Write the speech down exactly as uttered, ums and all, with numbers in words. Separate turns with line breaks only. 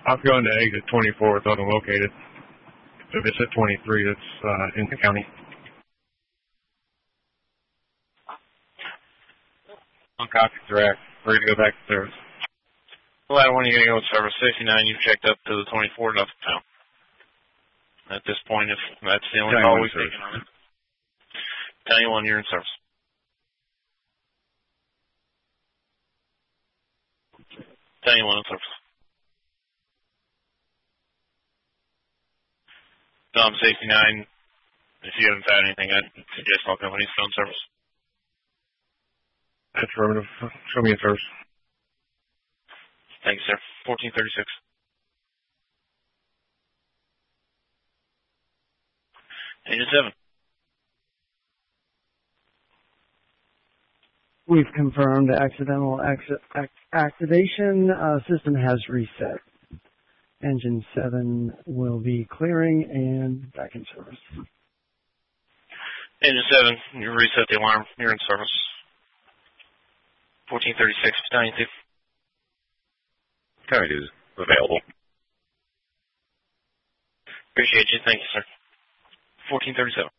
I've gone to exit twenty-four, it's unlocated. If it's at twenty-three, that's uh, in the county. On copy, direct. Ready to go back to service.
Well, I want you to go to service sixty-nine. You've checked up to the twenty-four, nothing found. At this point, if that's the only call we've taken on it. ninety-one, you're in service. ninety-one in service. Dom sixty-nine, if you haven't found anything, I'd suggest all companies phone service.
Affirmative. Show me in service.
Thank you, sir. fourteen thirty-six. Agent seven.
We've confirmed accidental acci act activation. Uh, system has reset. Engine seven will be clearing and back in service.
Engine seven, you reset the alarm. You're in service. fourteen thirty-six, ninety-two.
County is available.
Appreciate you. Thank you, sir. fourteen thirty-seven.